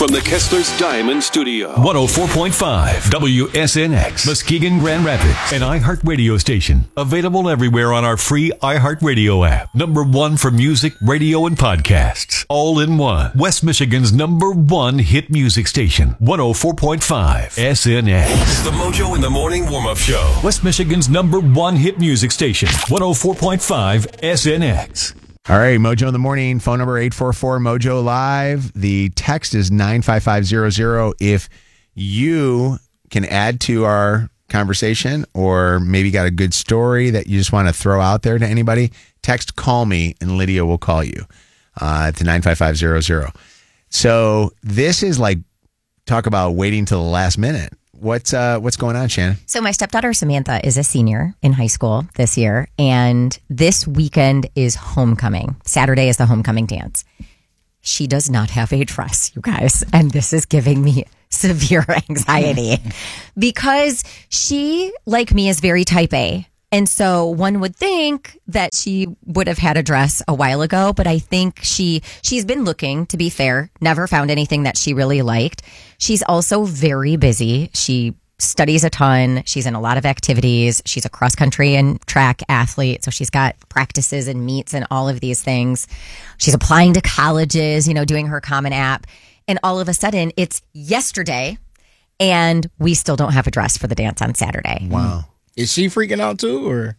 from the Kessler's Diamond Studio. 104.5 WSNX, Muskegon, Grand Rapids, an iHeart radio station. Available everywhere on our free iHeart radio app. Number one for music, radio, and podcasts. All in one. West Michigan's number one hit music station. 104.5 SNX. It's the Mojo in the Morning Warm-Up Show. West Michigan's number one hit music station. 104.5 SNX. All right, Mojo in the Morning, phone number 844-MOJO Live. The text is 95500. If you can add to our conversation or maybe got a good story that you just want to throw out there to anybody, text call me and Lydia will call you to 95500. So this is like, talk about waiting till the last minute. What's going on, Shannon? So my stepdaughter Samantha is a senior in high school this year, and this weekend is homecoming. Saturday is the homecoming dance. She does not have a dress, you guys, and this is giving me severe anxiety because she, like me, is very type A. And so one would think that she would have had a dress a while ago, but I think she's been looking, to be fair, never found anything that she really liked. She's also very busy. She studies a ton. She's in a lot of activities. She's a cross country and track athlete. So she's got practices and meets and all of these things. She's applying to colleges, doing her Common App. And all of a sudden it's yesterday and we still don't have a dress for the dance on Saturday. Wow. Is she freaking out too, or?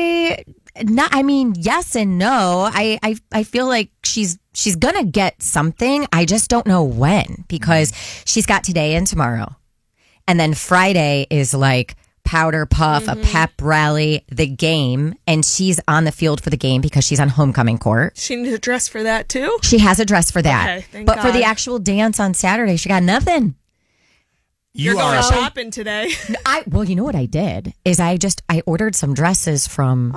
Yes and no. I feel like she's gonna get something. I just don't know when, because she's got today and tomorrow, and then Friday is like powder puff, a pep rally, the game, and she's on the field for the game because she's on homecoming court. She needs a dress for that too? She has a dress for that, okay, but God. for the actual dance on Saturday, she got nothing. You're going shopping today. Well, you know what I did is I ordered some dresses from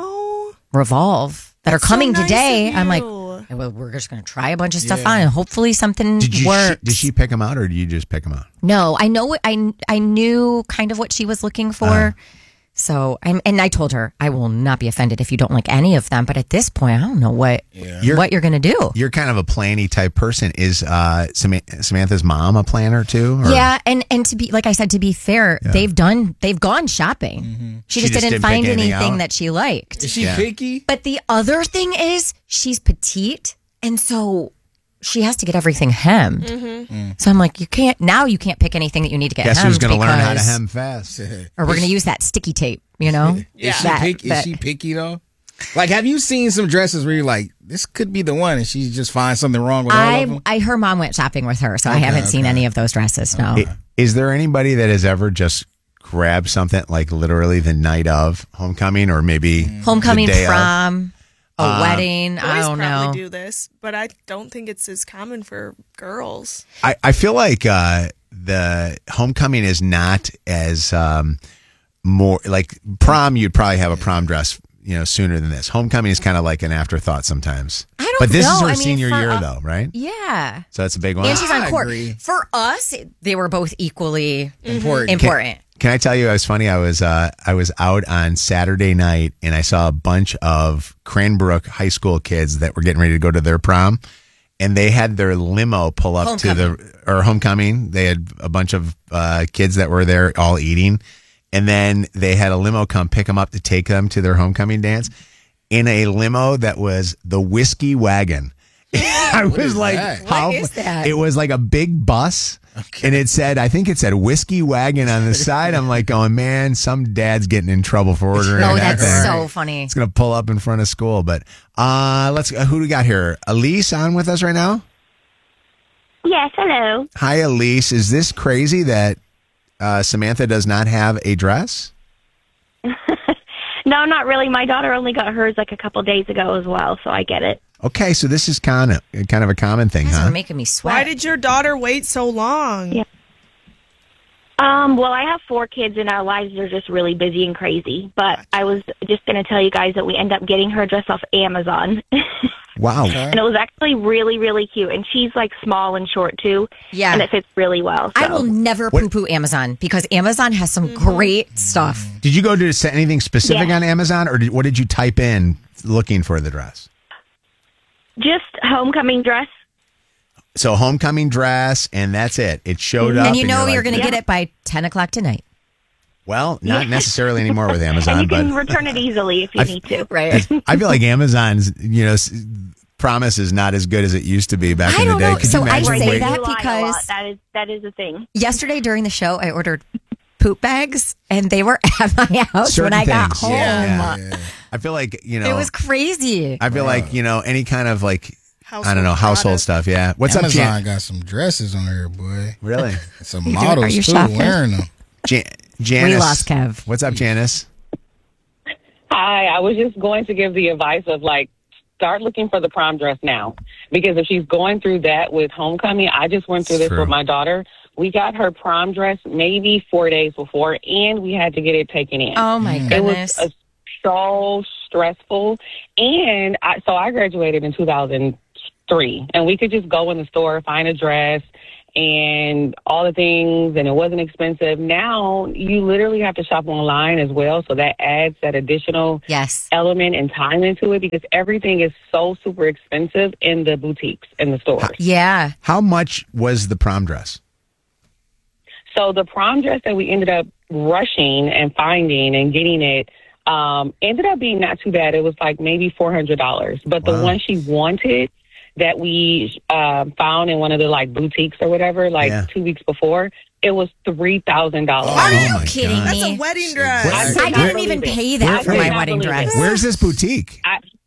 Revolve that are coming so nice today. of I'm like, you. well, we're just going to try a bunch of stuff on and hopefully something works. Did she pick them out or did you just pick them out? No, I know I knew kind of what she was looking for. So I told her I will not be offended if you don't like any of them. But at this point, I don't know what you're going to do. You're kind of a planny type person. Is Samantha's mom a planner too? Or? Yeah, and to be, like I said, to be fair, they've gone shopping. Mm-hmm. She just didn't find anything that she liked. Is she picky? But the other thing is she's petite, and so she has to get everything hemmed. Mm-hmm. So I'm like, you can't pick anything that you need to get hemmed. Guess who's going to learn how to hem fast? Or we're going to use that sticky tape, Is she picky though? Like, have you seen some dresses where you're like, this could be the one, and she just finds something wrong with all of them? Her mom went shopping with her, so I haven't seen any of those dresses, no. Is there anybody that has ever just grabbed something like literally the night of homecoming or maybe homecoming, the day prom, a wedding? Boys I don't know. probably do this, but I don't think it's as common for girls. I feel like the homecoming is not as more like prom. You'd probably have a prom dress, sooner than this. Homecoming is kind of like an afterthought sometimes. I don't know. But this is her senior year, though, right? Yeah. So that's a big one. And she's on court. agree. For us, they were both equally Important. Can I tell you, it was funny. I was out on Saturday night and I saw a bunch of Cranbrook high school kids that were getting ready to go to their prom, and they had their limo pull up to homecoming. They had a bunch of kids that were there all eating, and then they had a limo come pick them up to take them to their homecoming dance in a limo that was the Whiskey Wagon. I was like, that? What is that? It was like a big bus. Okay. And I think it said Whiskey Wagon on the side. I'm like going, man, some dad's getting in trouble for ordering. Oh, that that's thing. so funny. It's going to pull up in front of school. But who do we got here? Elise on with us right now? Yes, hello. Hi, Elise. Is this crazy that Samantha does not have a dress? No, not really. My daughter only got hers like a couple days ago as well, so I get it. Okay, so this is kind of a common thing, You guys huh? are making me sweat. Why did your daughter wait so long? Yeah. Well, I have 4 kids and our lives are just really busy and crazy. But I was just going to tell you guys that we end up getting her a dress off Amazon. Wow. And it was actually really, really cute. And she's like small and short too. Yeah. And it fits really well. So. I will never poo-poo Amazon because Amazon has some great stuff. Did you go to anything specific on Amazon, or what did you type in looking for the dress? Just homecoming dress. So homecoming dress, and that's it. It showed up. And you know you're like, going to get it by 10 o'clock tonight. Well, not necessarily anymore with Amazon, And you can but return it easily if you need to. Right. I feel like Amazon's, promise is not as good as it used to be back in the day. know. Could So you I imagine say waiting- that They lie a because- lot. that is a thing. Yesterday during the show, I ordered poop bags, and they were at my house Certain when I got things. home. Yeah. I feel like, It was crazy. I feel like, any kind of like, Household I don't know, household product. stuff. Yeah. What's up, Amazon Jan? got some dresses on here, boy. Really? Some Are models you too shopping? wearing them. Janice. We lost Kev. What's up, Janice? Hi, I was just going to give the advice of start looking for the prom dress now. Because if she's going through that with homecoming, I just went through this True. with my daughter. We got her prom dress maybe 4 days before, and we had to get it taken in. Oh, my It goodness. was so stressful. And I graduated in 2003, and we could just go in the store, find a dress, and all the things, and it wasn't expensive. Now you literally have to shop online as well, so that adds that additional Yes. element and time into it because everything is so super expensive in the boutiques, in the stores. Yeah. How much was the prom dress? So the prom dress that we ended up rushing and finding and getting it ended up being not too bad. It was maybe $400. But the Wow. one she wanted that we found in one of the boutiques or whatever, 2 weeks before, it was $3,000. Are you my kidding God. That's me? a wedding dress. Where- I could I not didn't believe even it. pay that I for could my not wedding believe dress. it. Where's this boutique?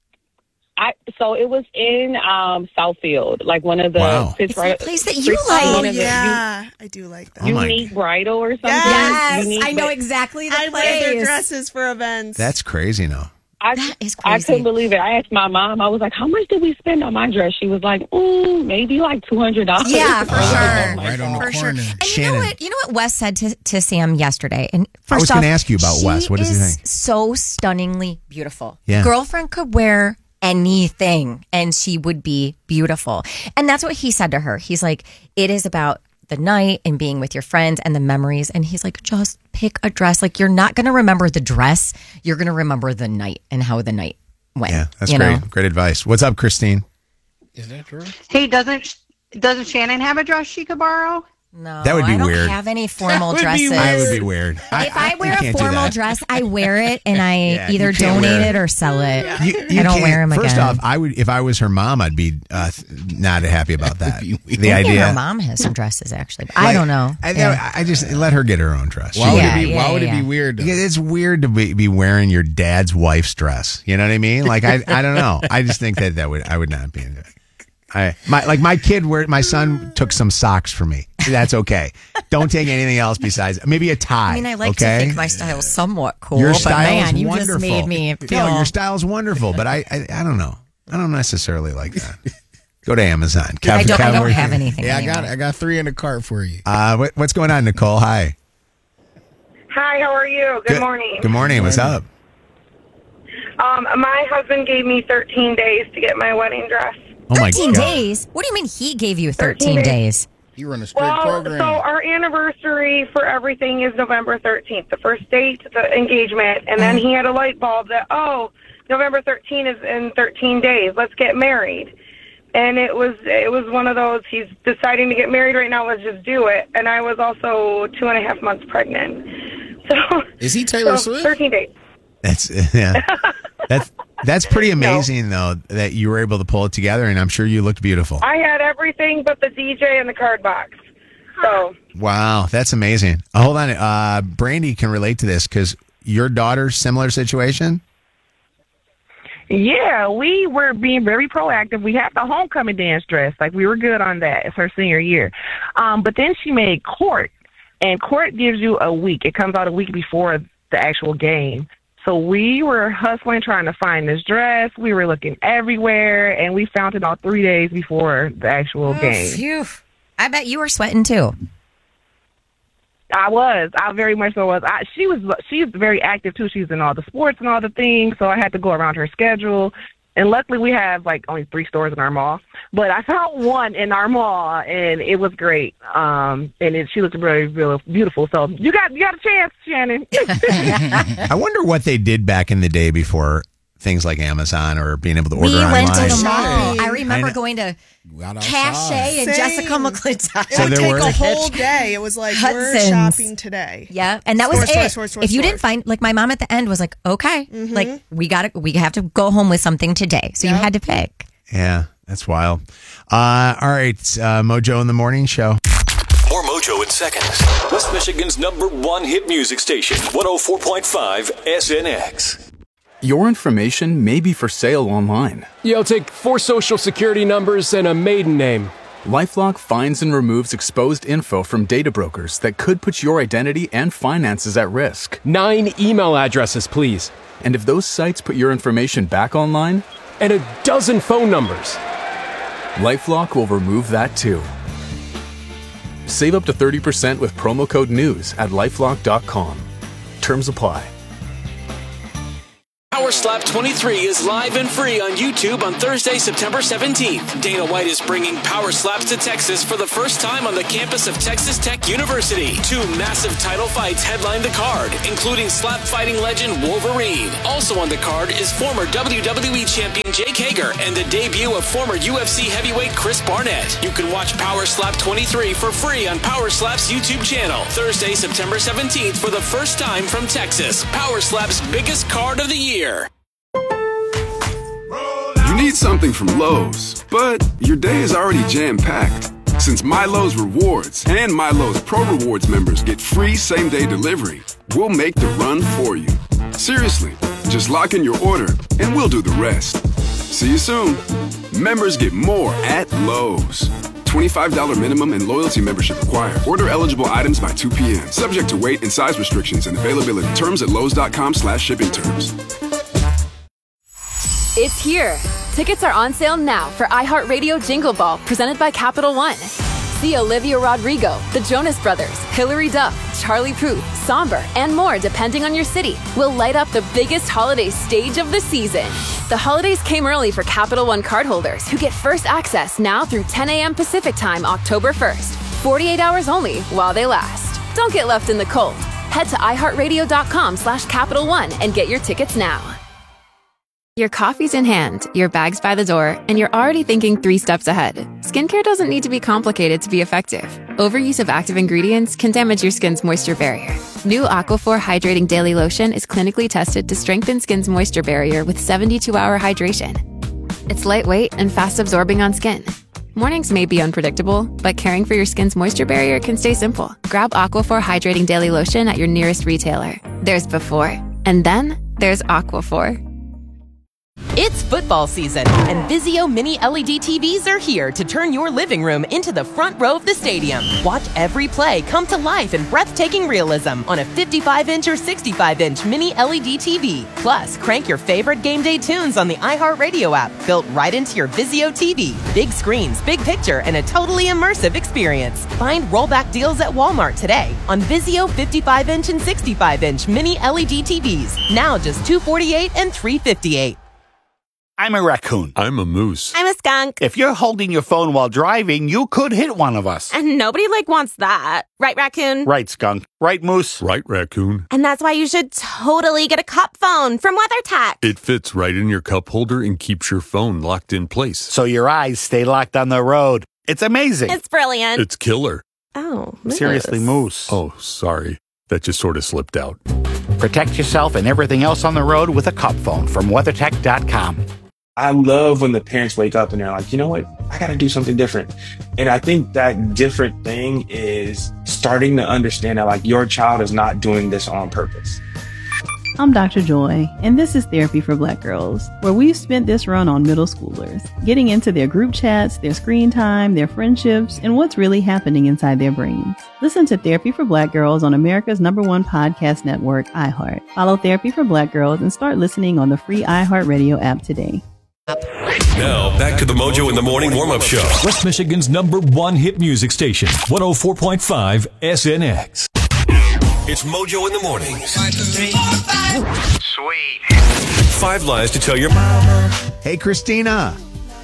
So it was in Southfield, one of the Wow. sits It's the place that you one Oh, like. of the yeah. I do like that. Oh my Unique Bridal or something. Yes, Unique I know Ba- exactly the I place. wear their dresses for events. That's crazy, no? That is I crazy. couldn't believe it. I asked my mom. I was like, "How much did we spend on my dress?" She was like, "Maybe $200." Yeah, for sure. Right on the For sure. corner. And Shannon. you know what Wes said to Sam yesterday? And first was off, gonna ask you about Wes. What does he is think? So stunningly beautiful. Yeah. Girlfriend could wear anything and she would be beautiful. And that's what he said to her. He's like, it is about the night and being with your friends and the memories. And he's like, just pick a dress. You're not going to remember the dress. You're going to remember the night and how the night went. Yeah, that's you great. know? Great advice. What's up, Christine? Is that true? Hey, doesn't Shannon have a dress she could borrow? No, That would be I don't weird. have any formal That would be dresses. weird. That would be weird. If I wear you a can't do formal that. dress, I wear it and I Yeah, you either can't wear donate it. it or sell it. You I don't can't- wear them First again. off, I would if I was her mom, I'd be not happy about that. be weird. The I think idea. her mom has some dresses actually. But I don't know. I just let her get her own dress. Why She- would Yeah, it be? Why would it yeah. be weird? Though? Yeah, it's weird to be wearing your dad's wife's dress. You know what I mean? I don't know. I just think that I would not be into it. My son took some socks for me. That's okay. Don't take anything else besides maybe a tie. I mean, I like okay? to think my style is somewhat cool, Your but style man, is you wonderful. just made me feel. No, your style's wonderful, but I don't know. I don't necessarily like that. Go to Amazon. I don't where- have anything. Yeah, anymore. I got 3 in the cart for you. What's going on, Nicole? Hi. Hi, how are you? Good morning. Good morning. What's up? My husband gave me 13 days to get my wedding dress. Oh my 13 God. days? What do you mean he gave you 13 13 days? You run a strict Well, program. so our anniversary for everything is November 13th, the first date, the engagement, and then he had a light bulb that, November 13th is in 13 days. Let's get married. And it was one of those, he's deciding to get married right now, let's just do it. And I was also 2.5 months pregnant. So Is he Taylor Swift? 13 days. That's pretty amazing though that you were able to pull it together, and I'm sure you looked beautiful. I had everything but the DJ and the card box. So Wow, that's amazing. Hold on, Brandy can relate to this because your daughter's similar situation. Yeah, we were being very proactive. We had the homecoming dance dress. We were good on that. It's her senior year. But then she made court, and court gives you a week. It comes out a week before the actual game. So we were hustling, trying to find this dress. We were looking everywhere, and we found it about 3 days before the actual game. Phew. I bet you were sweating too. I very much so was. She's very active too. She's in all the sports and all the things, so I had to go around her schedule. And luckily, we have only 3 stores in our mall. But I found one in our mall, and it was great. She looked really, really beautiful. So you got a chance, Shannon. I wonder what they did back in the day before things like Amazon or being able to order we online. went to the mall. I remember going to Out Cache and Same. Jessica McClintock. It So would there take were- a whole day. It was like, we're Hudson's. shopping today. Yeah, and that was Store, it. store, if you store. didn't find, like, my mom at the end was like, okay, like we have to go home with something today. So you Yep. had to pick. Yeah, that's wild. All right, Mojo in the Morning Show. More Mojo in seconds. West Michigan's #1 hit music station, 104.5 SNX. Your information may be for sale online. Yeah, I'll take 4 social security numbers and a maiden name. LifeLock finds and removes exposed info from data brokers that could put your identity and finances at risk. 9 email addresses, please. And if those sites put your information back online, And a dozen phone numbers. LifeLock will remove that too. Save up to 30% with promo code NEWS at lifelock.com. Terms apply. Power Slap 23 is live and free on YouTube on Thursday, September 17th. Dana White is bringing Power Slaps to Texas for the first time on the campus of Texas Tech University. 2 massive title fights headline the card, including slap fighting legend Wolverine. Also on the card is former WWE champion Jake Hager and the debut of former UFC heavyweight Chris Barnett. You can watch Power Slap 23 for free on Power Slap's YouTube channel. Thursday, September 17th for the first time from Texas. Power Slap's biggest card of the year. You need something from Lowe's, but your day is already jam-packed. Since MyLowe's Rewards and MyLowe's Pro Rewards members get free same-day delivery, we'll make the run for you. Seriously, just lock in your order and we'll do the rest. See you soon. Members get more at Lowe's. $25 minimum and loyalty membership required. Order eligible items by 2 p.m. Subject to weight and size restrictions and availability. Terms at lowes.com/shipping terms. It's here. Tickets are on sale now for iHeartRadio Jingle Ball, presented by Capital One. See Olivia Rodrigo, the Jonas Brothers, Hilary Duff, Charlie Puth, Somber, and more depending on your city. Will light up the biggest holiday stage of the season. The holidays came early for Capital One cardholders who get first access now through 10 a.m. Pacific Time, October 1st. 48 hours only while they last. Don't get left in the cold. Head to iHeartRadio.com/Capital One and get your tickets now. Your coffee's in hand, your bag's by the door, and you're already thinking 3 steps ahead. Skincare doesn't need to be complicated to be effective. Overuse of active ingredients can damage your skin's moisture barrier. New Aquaphor Hydrating Daily Lotion is clinically tested to strengthen skin's moisture barrier with 72-hour hydration. It's lightweight and fast-absorbing on skin. Mornings may be unpredictable, but caring for your skin's moisture barrier can stay simple. Grab Aquaphor Hydrating Daily Lotion at your nearest retailer. There's before, and then there's Aquaphor. It's football season, and Vizio Mini LED TVs are here to turn your living room into the front row of the stadium. Watch every play come to life in breathtaking realism on a 55-inch or 65-inch Mini LED TV. Plus, crank your favorite game day tunes on the iHeartRadio app, built right into your Vizio TV. Big screens, big picture, and a totally immersive experience. Find rollback deals at Walmart today on Vizio 55-inch and 65-inch Mini LED TVs. Now just $248 and $358. I'm a raccoon. I'm a moose. I'm a skunk. If you're holding your phone while driving, you could hit one of us. And nobody wants that. Right, raccoon? Right, skunk. Right, moose? Right, raccoon. And that's why you should totally get a cup phone from WeatherTech. It fits right in your cup holder and keeps your phone locked in place. So your eyes stay locked on the road. It's amazing. It's brilliant. It's killer. Oh, moose. Seriously, moose. Oh, sorry. That just sort of slipped out. Protect yourself and everything else on the road with a cup phone from WeatherTech.com. I love when the parents wake up and they're like, you know what? I got to do something different. And I think that different thing is starting to understand that, like, your child is not doing this on purpose. I'm Dr. Joy, and this is Therapy for Black Girls, where we've spent this run on middle schoolers, getting into their group chats, their screen time, their friendships, and what's really happening inside their brains. Listen to Therapy for Black Girls on America's #1 podcast network, iHeart. Follow Therapy for Black Girls and start listening on the free iHeartRadio app today. Now, back to the Mojo in the Morning warm-up show. West Michigan's #1 hit music station, 104.5 SNX. It's Mojo in the Morning. 1, 2, 3, 4, 5. Sweet. 5 lies to tell your mama. Hey, Christina.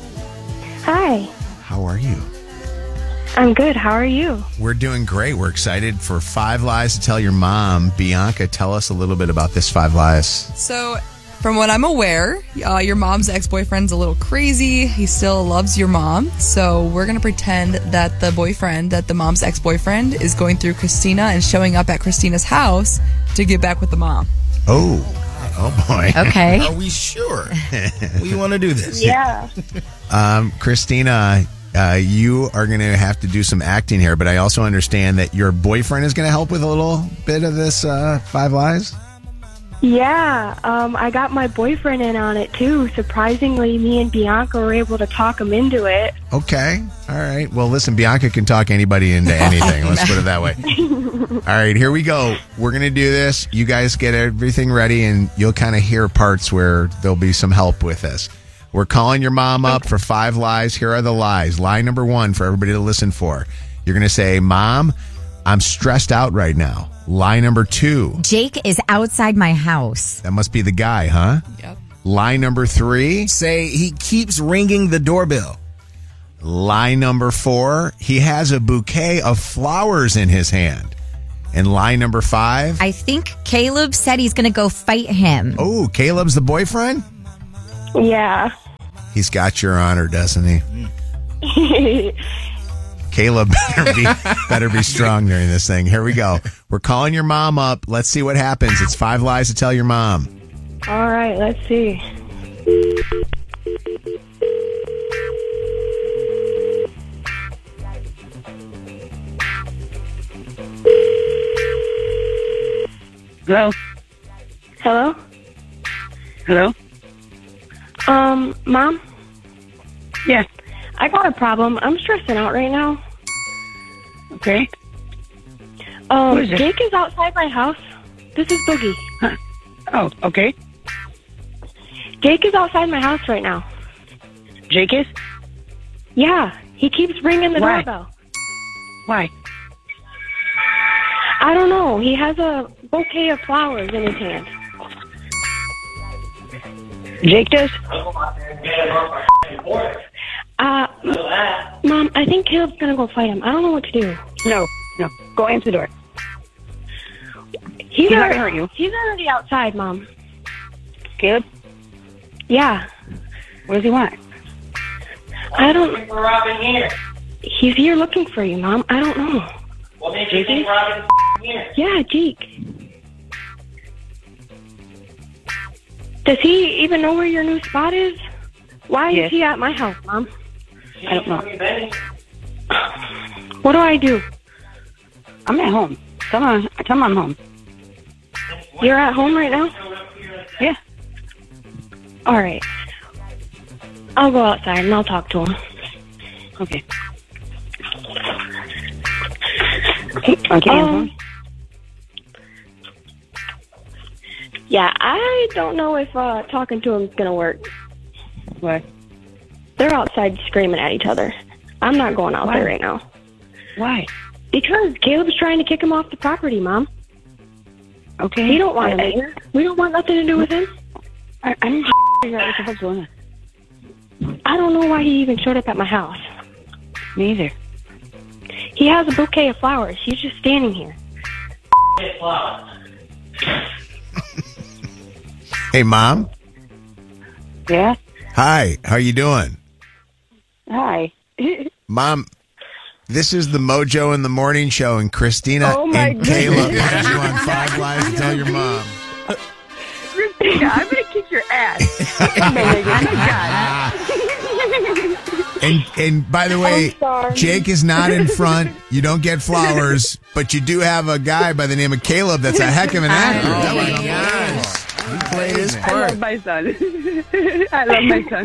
Hi. How are you? I'm good. How are you? We're doing great. We're excited for 5 lies to tell your mom. Bianca, tell us a little bit about this 5 lies. So From what I'm aware, your mom's ex-boyfriend's a little crazy. He still loves your mom. So we're going to pretend that the mom's ex-boyfriend is going through Christina and showing up at Christina's house to get back with the mom. Oh boy. Okay. Are we sure we want to do this? Yeah. Christina, you are going to have to do some acting here, but I also understand that your boyfriend is going to help with a little bit of this 5 lies. Yeah, I got my boyfriend in on it too. Surprisingly, me and Bianca were able to talk him into it. Okay. All right. Well, listen, Bianca can talk anybody into anything. Let's put it that way. All right, here we go. We're going to do this. You guys get everything ready, and you'll kind of hear parts where there'll be some help with this. We're calling your mom up for 5 lies. Here are the lies. Lie number 1 for everybody to listen for. You're going to say, Mom, I'm stressed out right now. Lie number 2. Jake is outside my house. That must be the guy, huh? Yep. Lie number 3. Say he keeps ringing the doorbell. Lie number 4. He has a bouquet of flowers in his hand. And lie number 5. I think Caleb said he's going to go fight him. Oh, Caleb's the boyfriend? Yeah. He's got your honor, doesn't he? Caleb better be strong during this thing. Here we go. We're calling your mom up. Let's see what happens. It's 5 lies to tell your mom. All right, let's see. Hello? Hello? Hello? Mom? Yeah. I got a problem. I'm stressing out right now. Okay. Who is it? Jake is outside my house. This is Boogie. Huh. Oh, okay. Jake is outside my house right now. Jake is? Yeah. He keeps ringing the Why? doorbell. Why? I don't know. He has a bouquet of flowers in his hand. Jake does? Mom, I think Caleb's gonna go fight him. I don't know what to do. No. Go answer the door. He's not already, gonna hurt you. He's already outside, Mom. Caleb? Yeah. What does he want? I don't. Robin here. He's here looking for you, Mom. I don't know. What makes you think Robin's here? Yeah, Jake. Does he even know where your new spot is? Why is he at my house, Mom? I don't know. What do I do? I'm at home. Tell him I'm home. You're at home right now? Yeah. All right. I'll go outside and I'll talk to him. Okay. Okay. Yeah, I don't know if talking to him is going to work. Why? They're outside screaming at each other. I'm not going out there right now. Why? Because Caleb's trying to kick him off the property, Mom. Okay. He don't want him here. We don't want nothing to do with him. I need to figure out what the hell's going on. I don't know why he even showed up at my house. Me either. He has a bouquet of flowers. He's just standing here. Hey, Mom. Yeah? Hi. How you doing? Hi. Mom, this is the Mojo in the Morning Show, and Christina Oh, my and Caleb goodness. had you on 5 lies to tell your mom. Christina, I'm going to kick your ass. Oh, my God. And by the way, Jake is not in front. You don't get flowers, but you do have a guy by the name of Caleb that's a heck of an actor. Oh, my gosh. He played his I part. love my son. I love my son.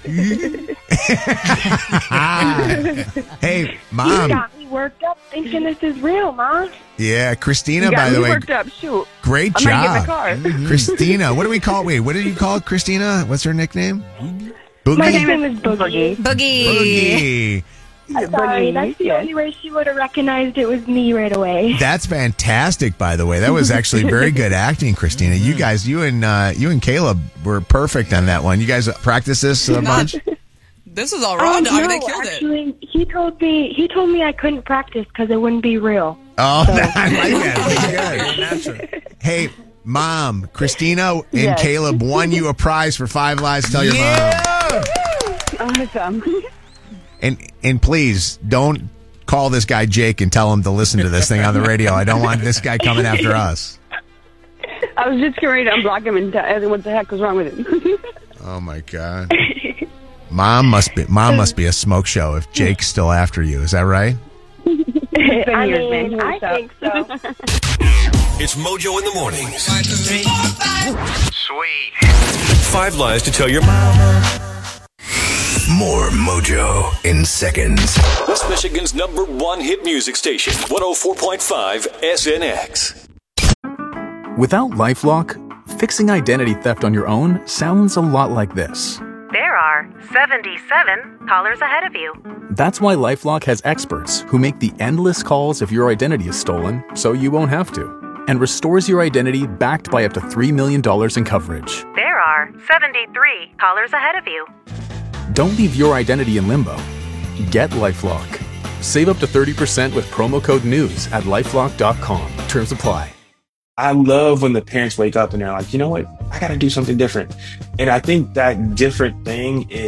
Hey, You Mom. got me worked up thinking this is real, Mom. Yeah, Christina, You got by the me way. worked up. Shoot. Great I'm gonna get job. in the car. Christina, what do we call Wait, what did you call Christina? What's her nickname? Boogie? My name is Boogie. Boogie. Sorry, that's the only way she would have recognized it was me right away. That's fantastic, by the way. That was actually very good acting, Christina. You guys, you and Caleb were perfect on that one. You guys practice this a bunch? This is all raw dog. No, They killed it. actually, he told me I couldn't practice because it wouldn't be real. Oh, I like that. Pretty good. Hey, Mom, Christina and Yes. Caleb won you a prize for 5 Lies to Tell Your Mom. Awesome. And please don't call this guy Jake and tell him to listen to this thing on the radio. I don't want this guy coming after us. I was just getting ready to unblock him and tell what the heck was wrong with him. Oh my God. Mom must be a smoke show if Jake's still after you. Is that right? I think so. It's Mojo in the mornings. Sweet. 5 Lies to Tell Your Mom. More Mojo in seconds. West Michigan's #1 hit music station, 104.5 SNX. Without LifeLock, fixing identity theft on your own sounds a lot like this. There are 77 callers ahead of you. That's why LifeLock has experts who make the endless calls if your identity is stolen, so you won't have to, and restores your identity backed by up to $3 million in coverage. There are 73 callers ahead of you. Don't leave your identity in limbo. Get LifeLock. Save up to 30% with promo code NEWS at LifeLock.com. Terms apply. I love when the parents wake up and they're like, you know what? I got to do something different. And I think that different thing is